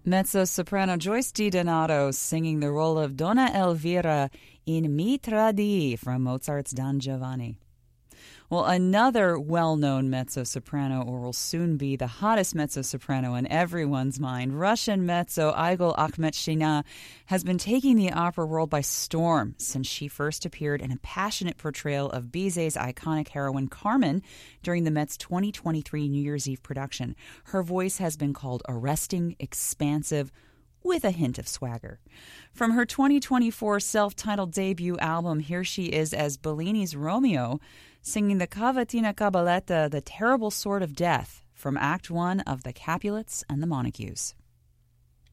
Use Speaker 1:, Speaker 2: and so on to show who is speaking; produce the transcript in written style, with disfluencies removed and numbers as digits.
Speaker 1: Mezzo-soprano Joyce DiDonato singing the role of Donna Elvira in Mi Tradii from Mozart's Don Giovanni. Well, another well-known mezzo-soprano, or will soon be the hottest mezzo-soprano in everyone's mind, Russian mezzo Aigul Akhmetshina, has been taking the opera world by storm since she first appeared in a passionate portrayal of Bizet's iconic heroine Carmen during the Met's 2023 New Year's Eve production. Her voice has been called arresting, expansive, with a hint of swagger. From her 2024 self-titled debut album, here she is as Bellini's Romeo, singing the Cavatina Cabaletta, The Terrible Sword of Death, from Act 1 of The Capulets and the Montagues.